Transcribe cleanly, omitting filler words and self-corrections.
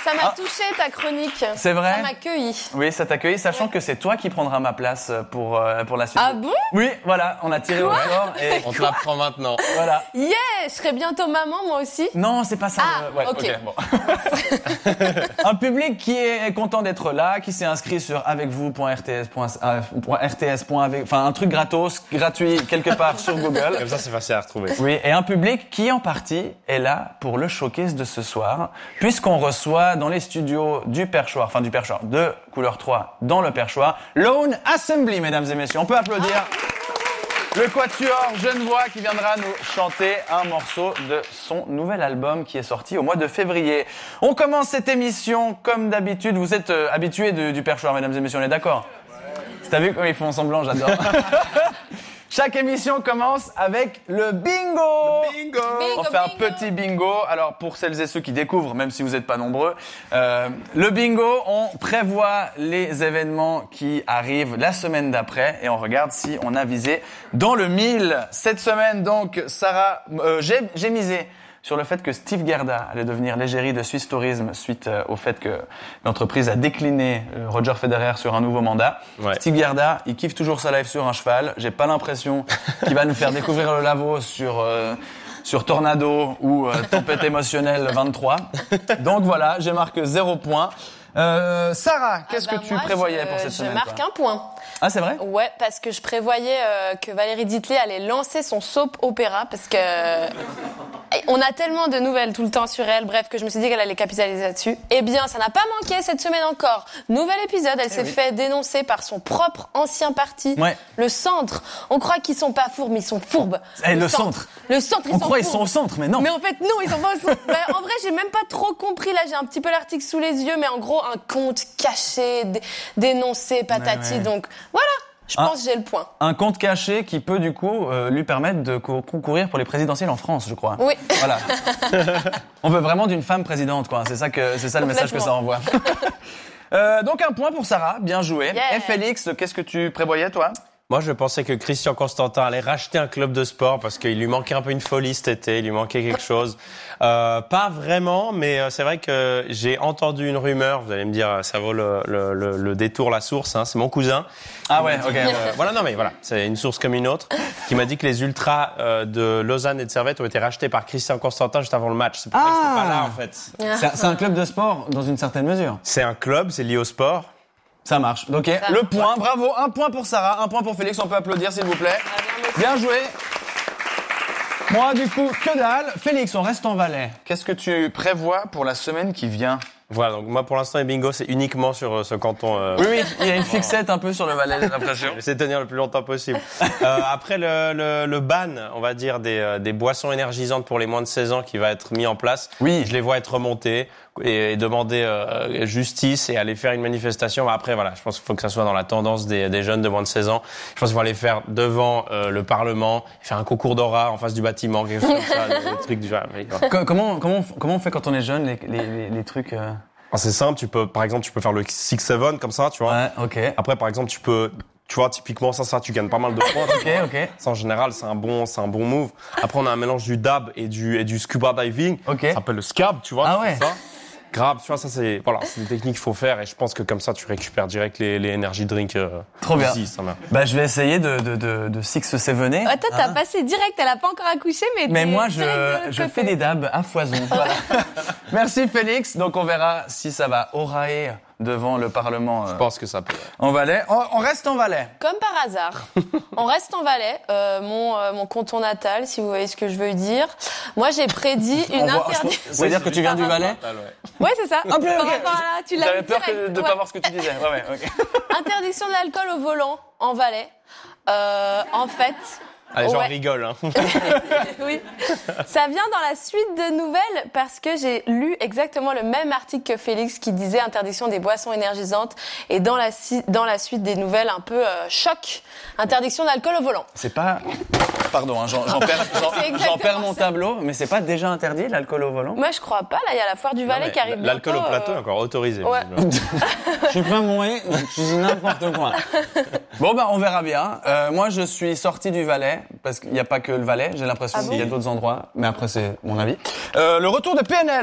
Ça m'a touché ta chronique. C'est vrai? Ça m'a cueilli. Oui, ça t'accueille, sachant que c'est toi qui prendras ma place pour la suite. Ah bon? Oui, voilà, on a tiré au sort et On te l'apprend maintenant. voilà. Yeah! Je serai bientôt maman, moi aussi. Non, c'est pas ça. Ah, ok. Bon. Un public qui est content d'être là, qui s'est inscrit sur avecvous.rts.avec, enfin un truc gratuit quelque part sur Google. Comme ça, c'est facile à retrouver. Oui, et un public qui en partie est là pour le showcase de ce soir, puisqu'on reçoit dans les studios du Perchoir, de Couleur 3 dans le Perchoir, Lone Assembly, mesdames et messieurs. On peut applaudir. Le quatuor Genevois qui viendra nous chanter un morceau de son nouvel album qui est sorti au mois de février. On commence cette émission comme d'habitude. Vous êtes habitués du Perchoir, mesdames et messieurs, on est d'accord? T'as vu comme ils font semblant, j'adore. Chaque émission commence avec le bingo. On fait un petit bingo. Alors pour celles et ceux qui découvrent, même si vous n'êtes pas nombreux, le bingo, on prévoit les événements qui arrivent la semaine d'après et on regarde si on a visé dans le 1000. Cette semaine donc, Sarah, j'ai misé sur le fait que Steve Gerda allait devenir l'égérie de Swiss Tourisme suite au fait que l'entreprise a décliné Roger Federer sur un nouveau mandat. Ouais. Steve Gerda, il kiffe toujours sa life sur un cheval. J'ai pas l'impression qu'il va nous faire découvrir le Lavos sur Tornado ou Tempête émotionnelle 23. Donc voilà, j'ai marqué 0 point. Sarah, qu'est-ce que tu prévoyais pour cette semaine? Je marque un point. Ah, c'est vrai? Ouais, parce que je prévoyais que Valérie Ditley allait lancer son soap opéra parce que on a tellement de nouvelles tout le temps sur elle, bref, que je me suis dit qu'elle allait capitaliser là-dessus. Eh bien, ça n'a pas manqué cette semaine encore. Nouvel épisode, elle s'est fait dénoncer par son propre ancien parti, le Centre. On croit qu'ils sont pas fourbes, mais ils sont fourbes. Le Centre. Le Centre, ils sont On croit fourbes. Ils sont au centre, mais non. Mais en fait, non, ils sont pas au centre. En vrai, j'ai même pas trop compris. Là, j'ai un petit peu l'article sous les yeux, mais en gros, un compte caché, dénoncé, patati. Donc, voilà. Je pense que j'ai le point. Un compte caché qui peut du coup lui permettre de concourir pour les présidentielles en France, je crois. Oui. Voilà. On veut vraiment d'une femme présidente, quoi. C'est ça le message que ça envoie. Donc un point pour Sarah, bien joué. Yeah. Et Félix, qu'est-ce que tu prévoyais, toi? Moi, je pensais que Christian Constantin allait racheter un club de sport parce qu'il lui manquait un peu une folie cet été, il lui manquait quelque chose. Pas vraiment, mais c'est vrai que j'ai entendu une rumeur, vous allez me dire, ça vaut le détour, la source, hein, c'est mon cousin. Ah ouais, ok. Voilà, non mais voilà, c'est une source comme une autre, qui m'a dit que les ultras de Lausanne et de Servette ont été rachetés par Christian Constantin juste avant le match. C'est pour ça que c'était pas là, en fait. C'est un club de sport, dans une certaine mesure. C'est un club, c'est lié au sport. Ça marche. Ok, le point, bravo. Un point pour Sarah, un point pour Félix. On peut applaudir, s'il vous plaît. Bien joué. Moi, du coup, que dalle. Félix, on reste en Valais. Qu'est-ce que tu prévois pour la semaine qui vient? Voilà, donc moi pour l'instant les bingos c'est uniquement sur ce canton. Oui, il y a une fixette un peu sur le Valais, j'ai l'impression. J'essaie de tenir le plus longtemps possible. Après le ban, on va dire des boissons énergisantes pour les moins de 16 ans qui va être mis en place. Oui. Je les vois être remontés et demander justice et aller faire une manifestation. Après voilà, je pense qu'il faut que ça soit dans la tendance des jeunes de moins de 16 ans. Je pense qu'il faut aller faire devant le Parlement, faire un concours d'aura en face du bâtiment, quelque chose comme ça, des trucs du genre. Comment on fait quand on est jeune les trucs C'est simple, par exemple, tu peux faire le 6-7 comme ça, tu vois. Ouais, ok. Après, par exemple, tu vois, typiquement, ça, tu gagnes pas mal de points. Ok. Ça, en général, c'est un bon move. Après, on a un mélange du dab et du scuba diving. Ok. Ça s'appelle le scab, tu vois. Ah ouais. Ça. Grave, tu vois, ça, c'est des techniques qu'il faut faire et je pense que comme ça, tu récupères direct les energy drinks. Trop bien. Ici, ça va. Bah, je vais essayer de six-sevener. Toi, t'as passé direct, elle a pas encore accouché, mais moi, je fais des dabs à foison. Voilà. Merci Félix. Donc, on verra si ça va orailler devant le Parlement. Je pense que ça peut. En Valais. On reste en Valais. Comme par hasard. On reste en Valais. Mon canton natal, si vous voyez ce que je veux dire. Moi, j'ai prédit une interdiction. Ça veut dire que tu viens du Valais? Ouais, c'est ça. Un peu, ok. Voilà, tu l'as J'avais peur de pas voir ce que tu disais. Ouais, ok. Interdiction de l'alcool au volant en Valais. En fait. Allez, j'en rigole, hein. Oui. Ça vient dans la suite de nouvelles parce que j'ai lu exactement le même article que Félix qui disait interdiction des boissons énergisantes et dans la suite des nouvelles un peu choc, interdiction d'alcool au volant. C'est pas... Pardon, hein, j'en perds mon tableau, mais c'est pas déjà interdit l'alcool au volant? Moi je crois pas, là il y a la foire du Valais qui arrive bientôt. L'alcool au plateau est encore autorisé. Ouais. Je suis pas mouillé, je dis n'importe quoi. Bon bah on verra bien. Moi je suis sorti du Valais, parce qu'il n'y a pas que le Valais, j'ai l'impression qu'il y a d'autres endroits, mais après c'est mon avis. Le retour de PNL.